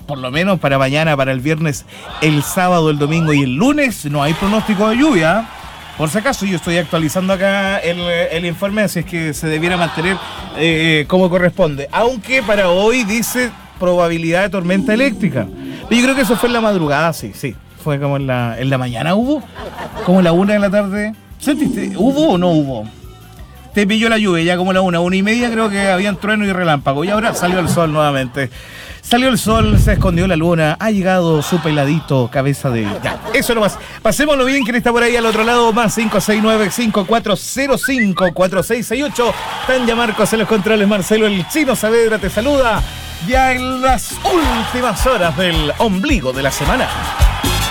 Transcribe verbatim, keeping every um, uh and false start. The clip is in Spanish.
por lo menos para mañana, para el viernes, el sábado, el domingo y el lunes, no hay pronóstico de lluvia. Por si acaso, yo estoy actualizando acá el, el informe, así es que se debiera mantener eh, como corresponde. Aunque para hoy dice probabilidad de tormenta eléctrica. Pero yo creo que eso fue en la madrugada, sí, sí. Fue como en la, en la mañana, ¿hubo? Como en la una de la tarde. ¿Sentiste? ¿Hubo o no hubo? Te pilló la lluvia, ya como la una, una y media creo que habían trueno y relámpago. Y ahora salió el sol nuevamente. Salió el sol, se escondió la luna, ha llegado su peladito, cabeza de... Ya, eso nomás. Pasémoslo bien, quien está por ahí al otro lado, más cinco seis nueve, cinco cuatro cero cinco, cuatro seis seis ocho. Tanya Marcos en los controles, Marcelo el Chino Saavedra te saluda ya en las últimas horas del ombligo de la semana.